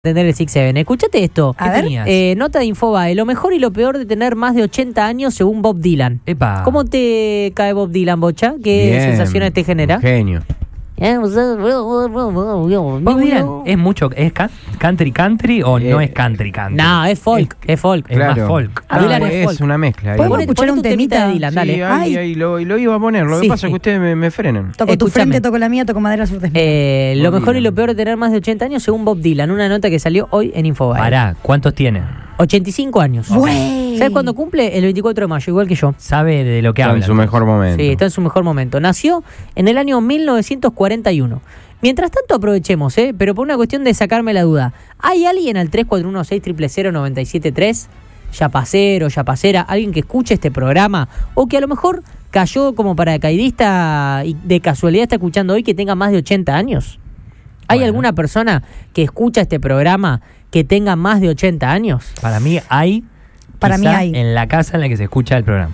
Tener el 6-7. Escuchate esto. A ver. Nota de Infobae. Lo mejor y lo peor de tener más de 80 años según Bob Dylan. Epa. ¿Cómo te cae Bob Dylan, Bocha? ¿Qué Bien, sensaciones te genera? Un genio. Bob Dylan es mucho, ¿es country o no es country? No, es folk, es folk. Es más folk. No, Dylan es folk. una mezcla. ¿Podemos Ponete escuchar un temita de Dylan, dale. Sí, ahí lo iba a poner. Lo que Sí. pasa es que ustedes me frenan. Toco tu Escúchame. frente, toco la mía, toco madera sur Lo Bob mejor y Dylan. lo peor de tener más de 80 años según Bob Dylan. Una nota que salió hoy en Infobae. Pará, ¿cuántos tiene? 85 años. Güey. ¿Sabes cuándo cumple? El 24 de mayo, igual que yo. Sabe de lo que Está habla. en su mejor momento. Sí, está en su mejor momento. Nació en el año 1941. Mientras tanto aprovechemos, pero por una cuestión de sacarme la duda. ¿Hay alguien al 3416-00973? Yapacero, yapacera, alguien que escuche este programa o que a lo mejor cayó como paracaidista y de casualidad está escuchando hoy que tenga más de 80 años? ¿Hay Bueno. alguna persona que escucha este programa que tenga más de 80 años? Para mí hay. Para mí quizá hay. En la casa en la que se escucha el programa.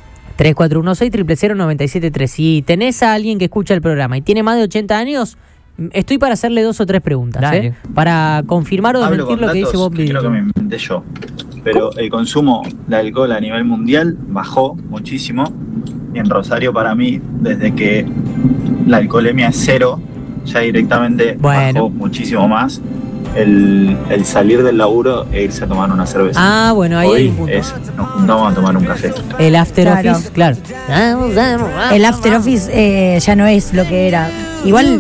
3416-00973. Si tenés a alguien que escucha el programa y tiene más de 80 años, estoy para hacerle 2 o 3 preguntas, Dale. para confirmar o Hablo desmentir con lo que dice datos Bob que creo que me Dylan. inventé yo. Pero el consumo de alcohol a nivel mundial bajó muchísimo. Y en Rosario, para mí, desde que la alcoholemia es cero, ya directamente Bueno. bajó muchísimo más el salir del laburo e irse a tomar una cerveza. Ah, bueno, ahí hay Hoy un punto. nos juntamos a tomar un café. El after Claro. office, claro. El after office ya no es lo que era. Igual.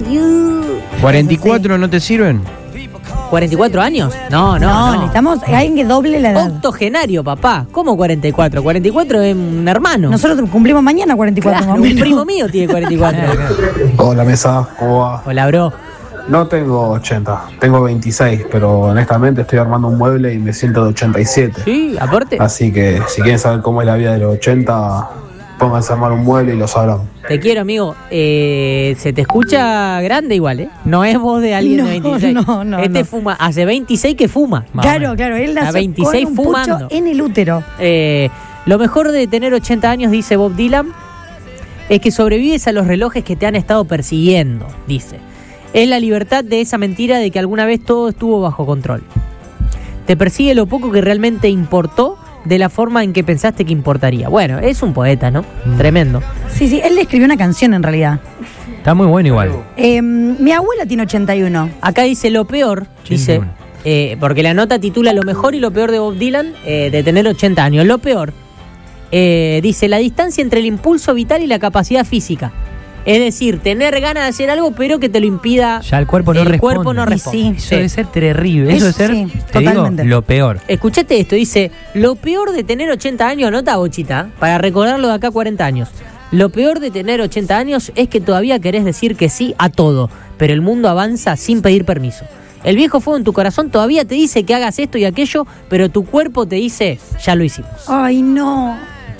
¿44 no te sirven? ¿44 años? No. necesitamos alguien que doble la edad. Octogenario, papá. ¿Cómo 44? 44 es un hermano. Nosotros cumplimos mañana 44 Claro, más o un menos. primo mío tiene 44. Hola mesa, ¿cómo va? Hola, bro. No tengo 80, tengo 26, pero honestamente estoy armando un mueble y me siento de 87. Sí, aparte, Así que si quieren saber cómo es la vida de los 80, pónganse a armar un mueble y lo sabrán. te quiero, amigo. Se te escucha grande igual, ¿eh? No es voz de alguien de No, 26. no, Este no. fuma, hace 26 que fuma. Más o Claro, menos. claro, él A nació 26 con un fumando. pucho en el útero. Lo mejor de tener 80 años, dice Bob Dylan, es que sobrevives a los relojes que te han estado persiguiendo, dice. Es la libertad de esa mentira de que alguna vez todo estuvo bajo control. Te persigue lo poco que realmente importó de la forma en que pensaste que importaría. Bueno, es un poeta, ¿no? Tremendo. Sí, sí, él le escribió una canción en realidad. Está muy bueno igual. Mi abuela tiene 81. Acá dice lo peor, dice, 81. porque la nota titula lo mejor y lo peor de Bob Dylan de tener 80 años. Lo peor, dice, la distancia entre el impulso vital y la capacidad física. Es decir, tener ganas de hacer algo, pero que te lo impida. Ya el cuerpo no responde. cuerpo no Y responde. sí. Eso debe ser terrible. Eso debe ser, Sí, te digo, totalmente. lo peor. Escuchate esto, dice, lo peor de tener 80 años, anota Bochita, para recordarlo de acá 40 años. Lo peor de tener 80 años es que todavía querés decir que sí a todo, pero el mundo avanza sin pedir permiso. El viejo fuego en tu corazón todavía te dice que hagas esto y aquello, pero tu cuerpo te dice, ya lo hicimos. Ay, no.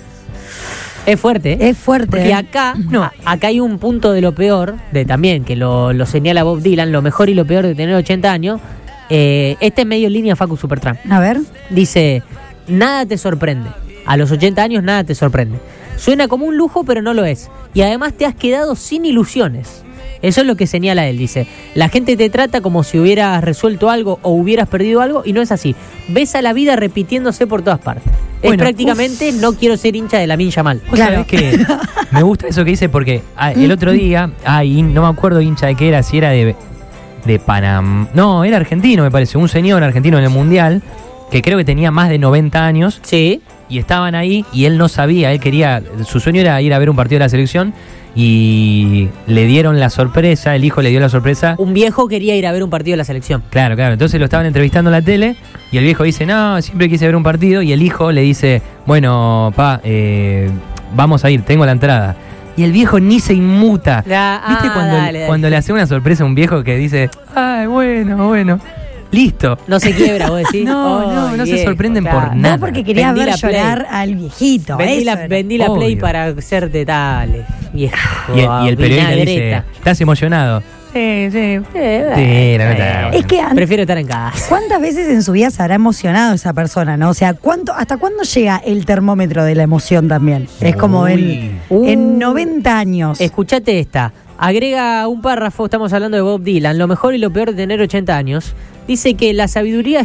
Es fuerte, ¿eh? Es fuerte. Porque acá hay un punto de lo peor, de también, que lo señala Bob Dylan, lo mejor y lo peor de tener 80 años. Este es medio línea Facu Supertramp. A ver. Dice, nada te sorprende. A los 80 años nada te sorprende. Suena como un lujo, pero no lo es. Y además te has quedado sin ilusiones. Eso es lo que señala él, dice. La gente te trata como si hubieras resuelto algo o hubieras perdido algo y no es así. Ves a la vida repitiéndose por todas partes. Es Bueno, prácticamente no quiero ser hincha de Lamine Yamal. Vos Claro. sabés que me gusta eso que dice porque el otro día, no me acuerdo hincha de qué era, si era de Panamá. No, era argentino, me parece, un señor argentino en el Mundial, que creo que tenía más de 90 años, Sí. y estaban ahí, y él no sabía, él quería, su sueño era ir a ver un partido de la selección, y le dieron la sorpresa, el hijo le dio la sorpresa. Un viejo quería ir a ver un partido de la selección. Claro, entonces lo estaban entrevistando en la tele y el viejo dice, no, siempre quise ver un partido, y el hijo le dice, bueno, vamos a ir, tengo la entrada. Y el viejo ni se inmuta. ¿Viste Dale. cuando le hace una sorpresa a un viejo que dice, ay, bueno, listo? No se quiebra, vos decís. No se viejo, sorprenden claro. por nada. No, porque quería Vendí ver la Play. llorar al viejito. Vendí eso era. vendí la Play Obvio. para hacerte tal, viejo. Y el periodista le dice, vinagreta. ¿estás emocionado? Sí. Sí, la neta. Es que prefiero estar en casa. ¿cuántas veces en su vida se habrá emocionado esa persona, no? O sea, ¿hasta cuándo llega el termómetro de la emoción también? Es como en 90 años. Escuchate esta. Agrega un párrafo, estamos hablando de Bob Dylan, lo mejor y lo peor de tener 80 años. Dice que la sabiduría